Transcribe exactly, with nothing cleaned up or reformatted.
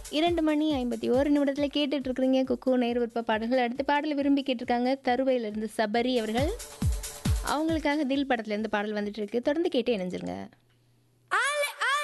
இரண்டு மணி ஐம்பத்தி ஒரு நிமிடத்தில் கேட்டுட்டு இருக்கிறீங்க குக்கு நேர் விருப்ப பாடல்கள். அடுத்த பாடல் விரும்பி கேட்டிருக்காங்க தருவையிலிருந்து சபரி அவர்கள். அவங்களுக்காக தில் படத்துலேருந்து பாடல் வந்துட்டு இருக்கு. தொடர்ந்து கேட்டு இணைஞ்சிருங்க.